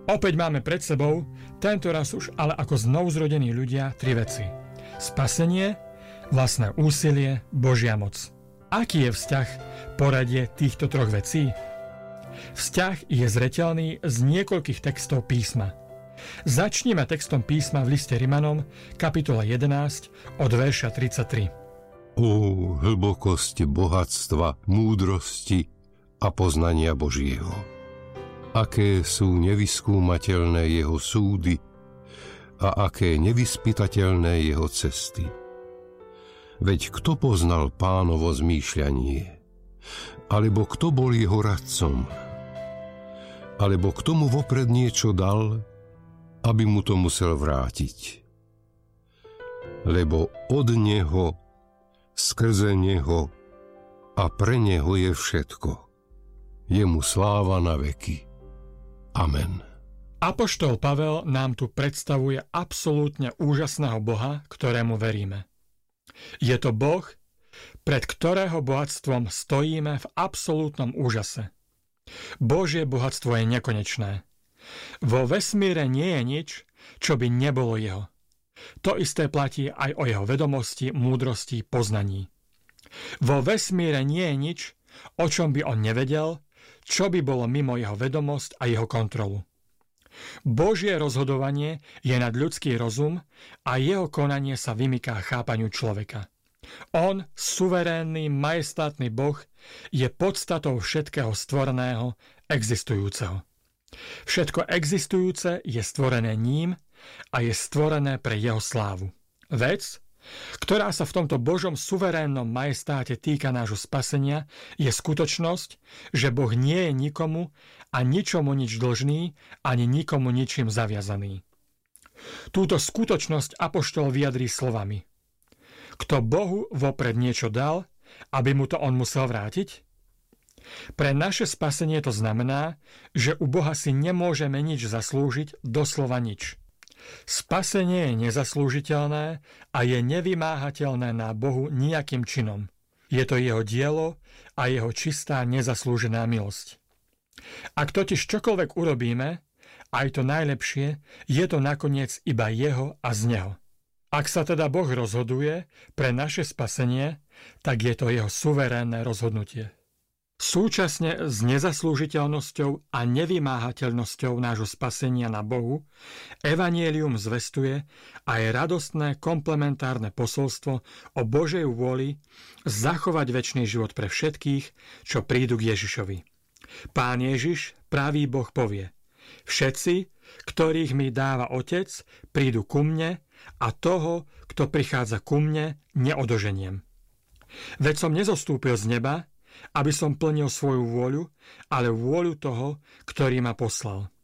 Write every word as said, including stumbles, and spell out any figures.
Opäť máme pred sebou, tento raz už ale ako znovuzrodení ľudia, tri veci. Spasenie, vlastné úsilie, Božia moc. Aký je vzťah, poradie týchto troch vecí? Vzťah je zreteľný z niekoľkých textov písma. Začnime textom písma v liste Rimanom, kapitola jedenásť, od verša tridsaťtri. Ó, hlbokosť bohatstva, múdrosti a poznania Božieho. Aké sú nevyskúmateľné jeho súdy a aké nevyspytateľné jeho cesty. Veď kto poznal Pánovo zmýšľanie? Alebo kto bol jeho radcom? Alebo kto mu vopred niečo dal, aby mu to musel vrátiť? Lebo od neho, skrze neho a pre neho je všetko. Jemu sláva na veky. Amen. Apoštol Pavel nám tu predstavuje absolútne úžasného Boha, ktorému veríme. Je to Boh, pred ktorého bohatstvom stojíme v absolútnom úžase. Božie bohatstvo je nekonečné. Vo vesmíre nie je nič, čo by nebolo jeho. To isté platí aj o jeho vedomosti, múdrosti, poznaní. Vo vesmíre nie je nič, o čom by on nevedel, čo by bolo mimo jeho vedomosť a jeho kontrolu. Božie rozhodovanie je nad ľudský rozum a jeho konanie sa vymyká chápaniu človeka. On, suverénny, majestátny Boh, je podstatou všetkého stvoreného, existujúceho. Všetko existujúce je stvorené ním a je stvorené pre jeho slávu. Vec, ktorá sa v tomto Božom suverénnom majestáte týka nášho spasenia, je skutočnosť, že Boh nie je nikomu a ničomu nič dlžný, ani nikomu ničím zaviazaný. Túto skutočnosť apoštol vyjadrí slovami: Kto Bohu vopred niečo dal, aby mu to on musel vrátiť? Pre naše spasenie to znamená, že u Boha si nemôžeme nič zaslúžiť, doslova nič. Spasenie je nezaslúžiteľné a je nevymáhateľné na Bohu nijakým činom. Je to jeho dielo a jeho čistá nezaslúžená milosť. Ak totiž čokoľvek urobíme, aj to najlepšie, je to nakoniec iba jeho a z neho. Ak sa teda Boh rozhoduje pre naše spasenie, tak je to jeho suverénne rozhodnutie. Súčasne s nezaslúžiteľnosťou a nevymáhateľnosťou nášho spasenia na Bohu, evanjelium zvestuje aj radostné komplementárne posolstvo o Božej vôli zachovať večný život pre všetkých, čo prídu k Ježišovi. Pán Ježiš, pravý Boh, povie: Všetci, ktorých mi dáva Otec, prídu ku mne a toho, kto prichádza ku mne, neodoženiem. Veď som nezostúpil z neba, aby som plnil svoju vôľu, ale vôľu toho, ktorý ma poslal.